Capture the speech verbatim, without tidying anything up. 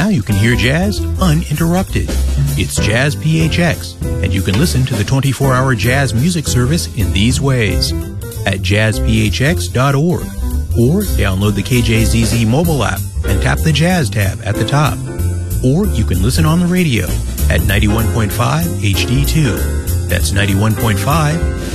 Now you can hear jazz uninterrupted. It's Jazz P H X, and you can listen to the twenty-four hour jazz music service in these ways. At jazz p h x dot org, or download the K J Z Z mobile app and tap the Jazz tab at the top. Or you can listen on the radio at ninety-one point five H D two. That's ninety-one point five